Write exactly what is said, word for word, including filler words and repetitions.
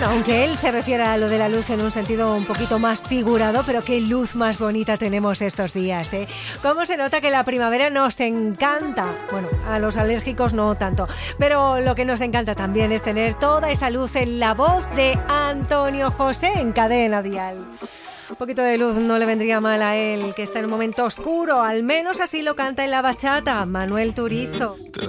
Bueno, aunque él se refiere a lo de la luz en un sentido un poquito más figurado, pero qué luz más bonita tenemos estos días, ¿eh? Cómo se nota que la primavera nos encanta. Bueno, a los alérgicos no tanto, pero lo que nos encanta también es tener toda esa luz en la voz de Antonio José en Cadena Dial. Un poquito de luz no le vendría mal a él, que está en un momento oscuro, al menos así lo canta en la bachata Manuel Turizo.